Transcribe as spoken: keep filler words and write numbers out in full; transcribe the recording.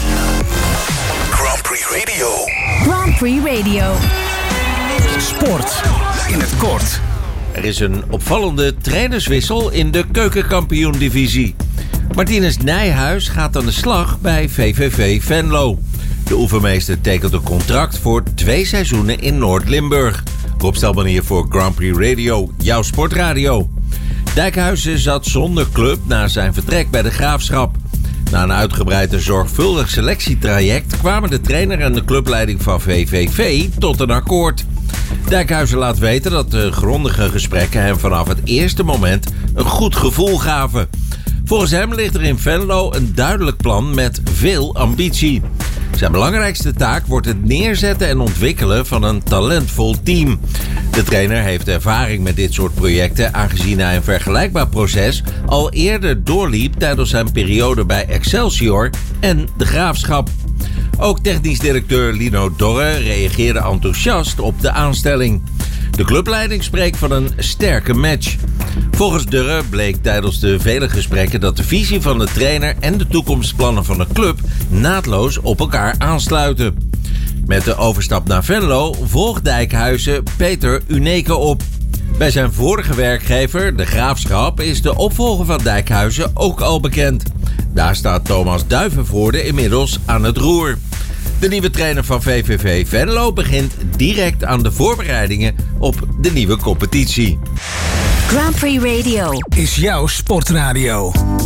Grand Prix Radio. Grand Prix Radio. Sport in het kort. Er is een opvallende trainerswissel in de keukenkampioen-divisie. Martinez Nijhuis gaat aan de slag bij V V V Venlo. De oefenmeester tekent een contract voor twee seizoenen in Noord-Limburg. Rob Stelmanier voor Grand Prix Radio, jouw sportradio. Dijkhuizen zat zonder club na zijn vertrek bij de Graafschap. Na een uitgebreid en zorgvuldig selectietraject kwamen de trainer en de clubleiding van V V V tot een akkoord. Dijkhuizen laat weten dat de grondige gesprekken hem vanaf het eerste moment een goed gevoel gaven. Volgens hem ligt er in Venlo een duidelijk plan met veel ambitie. Zijn belangrijkste taak wordt het neerzetten en ontwikkelen van een talentvol team. De trainer heeft ervaring met dit soort projecten, aangezien hij een vergelijkbaar proces al eerder doorliep tijdens zijn periode bij Excelsior en de Graafschap. Ook technisch directeur Lino Dorre reageerde enthousiast op de aanstelling. De clubleiding spreekt van een sterke match. Volgens Durre bleek tijdens de vele gesprekken dat de visie van de trainer en de toekomstplannen van de club naadloos op elkaar aansluiten. Met de overstap naar Venlo volgt Dijkhuizen Peter Uneke op. Bij zijn vorige werkgever, de Graafschap, is de opvolger van Dijkhuizen ook al bekend. Daar staat Thomas Duivenvoorde inmiddels aan het roer. De nieuwe trainer van V V V Venlo begint direct aan de voorbereidingen op de nieuwe competitie. Grand Prix Radio Is jouw sportradio.